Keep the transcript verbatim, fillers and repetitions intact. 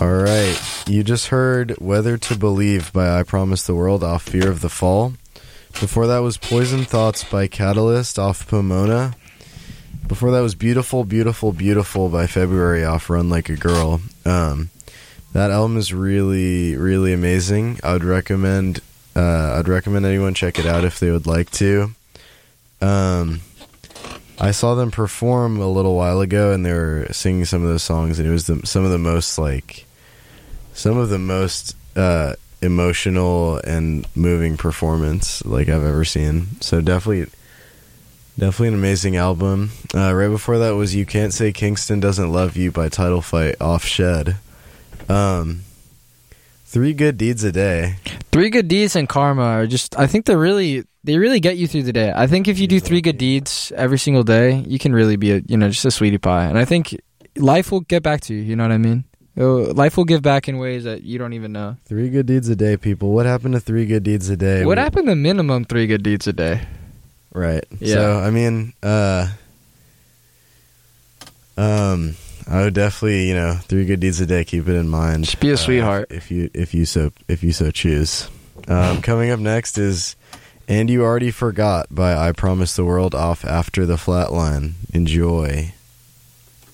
All right. You just heard Whether to Believe by I Promise the World off Fear of the Fall. Before that was Poison Thoughts by Catalyst off Pomona. Before that was Beautiful, Beautiful, Beautiful by February off Run Like a Girl. Um, that album is really, really amazing. I would recommend uh, I'd recommend anyone check it out if they would like to. Um, I saw them perform a little while ago, and they were singing some of those songs, and it was the, some of the most like some of the most uh, emotional and moving performance like I've ever seen. So definitely. Definitely an amazing album. Uh, right before that was You Can't Say Kingston Doesn't Love You by Title Fight off Shed. Um, Three Good Deeds a Day. Three Good Deeds and Karma are just, I think they're really, they really get you through the day. I think if you do three good deeds every single day, you can really be a, you know, just a sweetie pie. And I think life will get back to you, you know what I mean? It'll, life will give back in ways that you don't even know. Three Good Deeds a Day, people. What happened to Three Good Deeds a Day? What happened to minimum three good deeds a day? Right. Yeah. So, I mean, uh, um, I would definitely, you know, three good deeds a day. Keep it in mind. Just be a uh, sweetheart. if you, if you so, if you so choose. Um, coming up next is And You Already Forgot by I Promise the World off After the Flatline. Enjoy.